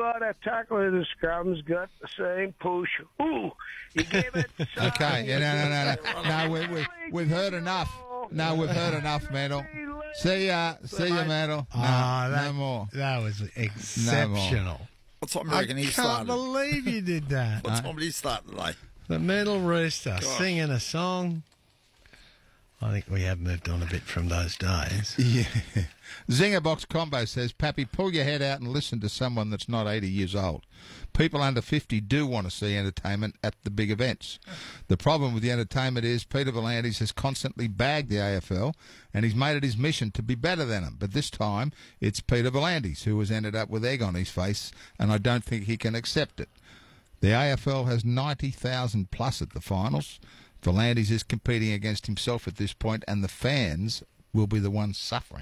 got a tackler in the scrum's got the same push. Ooh, you give it. Okay, no. We've heard enough. No, we've heard enough, Mandel. See ya, Mandel. No more. That was exceptional. No. What time do you reckon he started? I can't believe you did that. What time did he start today? The Metal Rooster singing a song. I think we have moved on a bit from those days. Yeah. Zinger Box Combo says, Pappy, pull your head out and listen to someone that's not 80 years old. People under 50 do want to see entertainment at the big events. The problem with the entertainment is Peter V'landys has constantly bagged the AFL and he's made it his mission to be better than them. But this time, it's Peter V'landys who has ended up with egg on his face, and I don't think he can accept it. The AFL has 90,000 plus at the finals. V'landys is competing against himself at this point, and the fans will be the ones suffering.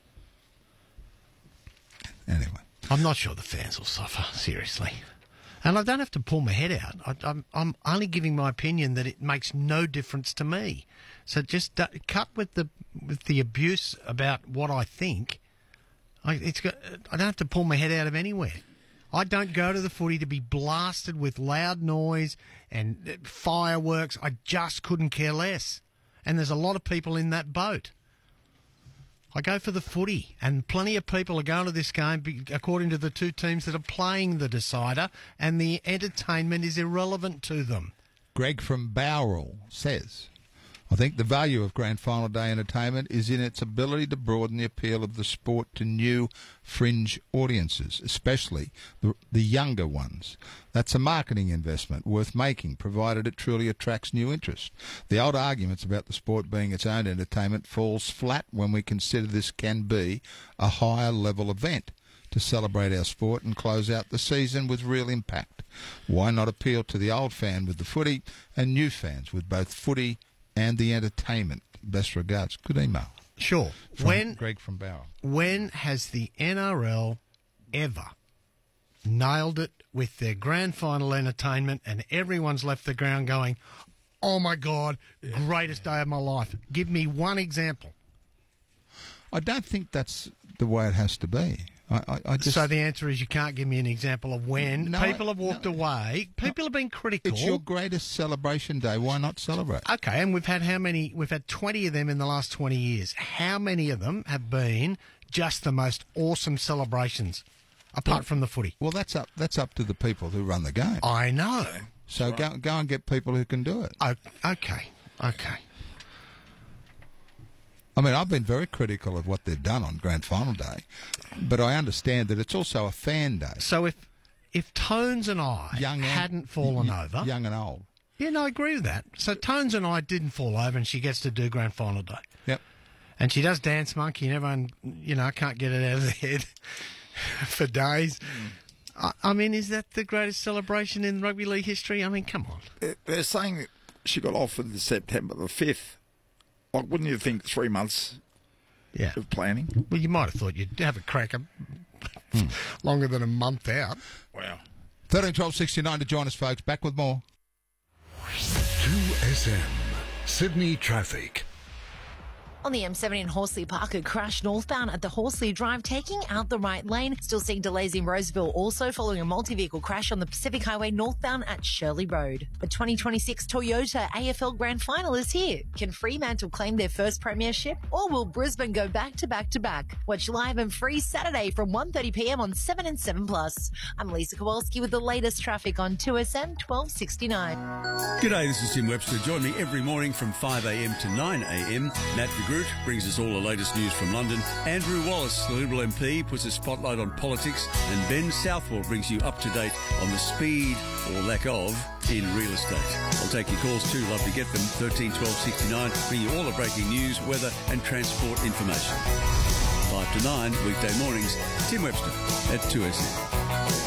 Anyway. I'm not sure the fans will suffer, seriously. And I don't have to pull my head out. I'm only giving my opinion that it makes no difference to me. So just cut with the abuse about what I think. I don't have to pull my head out of anywhere. I don't go to the footy to be blasted with loud noise and fireworks. I just couldn't care less. And there's a lot of people in that boat. I go for the footy, and plenty of people are going to this game according to the two teams that are playing the decider, and the entertainment is irrelevant to them. Greg from Bowral says, I think the value of Grand Final Day entertainment is in its ability to broaden the appeal of the sport to new fringe audiences, especially the younger ones. That's a marketing investment worth making, provided it truly attracts new interest. The old arguments about the sport being its own entertainment falls flat when we consider this can be a higher level event to celebrate our sport and close out the season with real impact. Why not appeal to the old fan with the footy and new fans with both footy and the entertainment? Best regards. Good email. Sure. Greg from Bowral. When has the NRL ever nailed it with their grand final entertainment and everyone's left the ground going, oh my God, greatest day of my life? Give me one example. I don't think that's the way it has to be. So the answer is you can't give me an example of when people have walked away. People have been critical. It's your greatest celebration day. Why not celebrate? Okay, and we've had how many? We've had 20 of them in the last 20 years. How many of them have been just the most awesome celebrations, apart from the footy? Well, that's up to the people who run the game. I know. So go and get people who can do it. Okay. I mean, I've been very critical of what they've done on Grand Final Day, but I understand that it's also a fan day. So if Tones and I hadn't fallen over... Young and old. Yeah, no, I agree with that. So Tones and I didn't fall over, and she gets to do Grand Final Day. Yep. And she does Dance Monkey, and everyone, can't get it out of their head for days. I mean, is that the greatest celebration in rugby league history? I mean, come on. They're saying that she got offered September the 5th. Like, wouldn't you think 3 months of planning? Well, you might have thought you'd have a crack longer than a month out. Wow. 13 12 69 to join us, folks. Back with more. 2SM Sydney Traffic. On the M70 in Horsley Park, a crash northbound at the Horsley Drive, taking out the right lane. Still seeing delays in Roseville, also following a multi-vehicle crash on the Pacific Highway northbound at Shirley Road. The 2026 Toyota AFL Grand Final is here. Can Fremantle claim their first premiership, or will Brisbane go back to back to back? Watch live and free Saturday from 1:30pm on 7 and 7+. I'm Lisa Kowalski with the latest traffic on 2SM 1269. G'day, this is Tim Webster. Join me every morning from 5am to 9am. Nat de Groot brings us all the latest news from London. Andrew Wallace, the Liberal MP, puts a spotlight on politics. And Ben Southwell brings you up to date on the speed, or lack of, in real estate. I'll take your calls too. Love to get them. 13 12 69. Bring you all the breaking news, weather and transport information. 5 to 9, weekday mornings. Tim Webster at 2SM.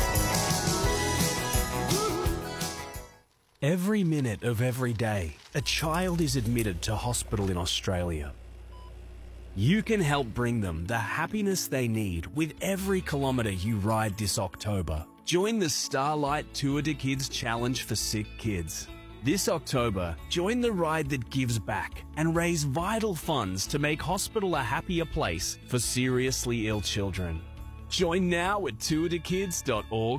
Every minute of every day, a child is admitted to hospital in Australia. You can help bring them the happiness they need with every kilometre you ride this October. Join the Starlight Tour to Kids Challenge for sick kids. This October, join the ride that gives back and raise vital funds to make hospital a happier place for seriously ill children. Join now at tourtokids.org.